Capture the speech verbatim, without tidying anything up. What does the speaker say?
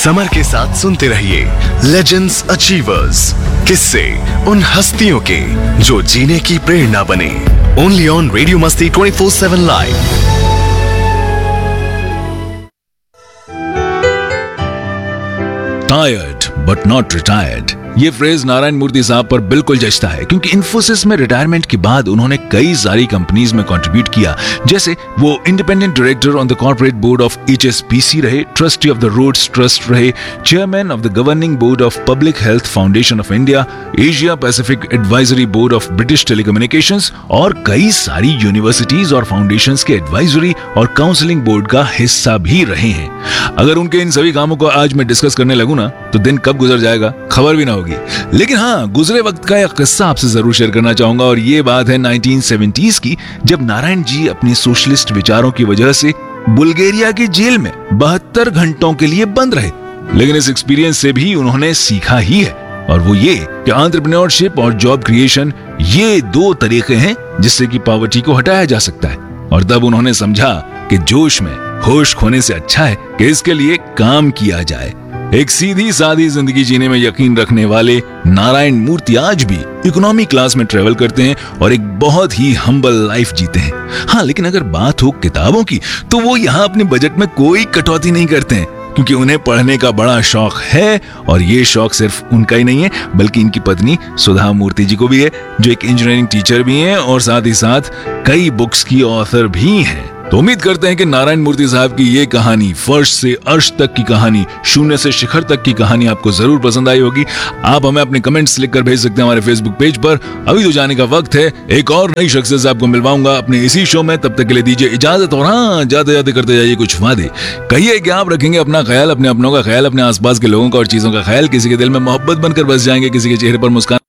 Summer के साथ सुनते रहिए लेजेंड्स अचीवर्स, किस्से उन हस्तियों के जो जीने की प्रेरणा बने। ओनली ऑन रेडियो मस्ती twenty four seven live. Tired but not retired, ये फ्रेज नारायण मूर्ति साहब पर बिल्कुल जचता है, क्योंकि इन्फोसिस में रिटायरमेंट के बाद उन्होंने कई सारी कंपनीज में कंट्रीब्यूट किया। जैसे वो independent director on the corporate board of H S B C रहे, trustee of the roads trust रहे, chairman of the governing board of public health foundation of India, Asia Pacific advisory board of British telecommunications और कई सारी universities और foundations के advisory और counselling board का हिस्सा भी रहे हैं। अगर उनके इन सभी कामों को आज मैं डिस्कस करने लगूं ना, तो दिन कब गुजर जाएगा खबर भी ना होगी। लेकिन हाँ, गुजरे वक्त का एक किस्सा आपसे जरूर शेयर करना चाहूंगा, और ये बात है नाइनटीन सेवेंटीज़ की, जब नारायण जी अपने सोशलिस्ट विचारों की वजह से बुल्गारिया की जेल में बहत्तर घंटों के लिए बंद रहे। लेकिन इस एक्सपीरियंस से भी उन्होंने सीखा ही है, और वो ये कि एंटरप्रेन्योरशिप और जॉब क्रिएशन ये दो तरीके हैं जिससे कि पॉवर्टी को हटाया जा सकता है। और तब उन्होंने समझा कि जोश में होश खोने से अच्छा है कि इसके लिए काम किया जाए। एक सीधी सादी जिंदगी जीने में यकीन रखने वाले नारायण मूर्ति आज भी इकोनॉमी क्लास में ट्रेवल करते हैं और एक बहुत ही हम्बल लाइफ जीते हैं। हाँ, लेकिन अगर बात हो किताबों की, तो वो यहाँ अपने बजट में कोई कटौती नहीं करते हैं, क्योंकि उन्हें पढ़ने का बड़ा शौक है। और ये शौक सिर्फ उनका ही नहीं है, बल्कि इनकी पत्नी सुधा मूर्ति जी को भी है, जो एक इंजीनियरिंग टीचर भी हैं और साथ ही साथ कई बुक्स की ऑथर भी हैं। तो उम्मीद करते हैं कि नारायण मूर्ति साहब की ये कहानी, फर्श से अर्श तक की कहानी, शून्य से शिखर तक की कहानी आपको जरूर पसंद आई होगी। आप हमें अपने कमेंट्स लिखकर भेज सकते हैं हमारे फेसबुक पेज पर। अभी तो जाने का वक्त है, एक और नई शख्सियत से आपको मिलवाऊंगा अपने इसी शो में। तब तक के लिए दीजिए इजाजत, और हाँ, जाते जाते करते जाइए कुछ वादे। कहिए कि आप रखेंगे अपना ख्याल, अपने अपनों का ख्याल, अपने आसपास के लोगों का और चीजों का ख्याल, किसी के दिल में मोहब्बत बनकर बस जाएंगे, किसी के चेहरे पर मुस्कान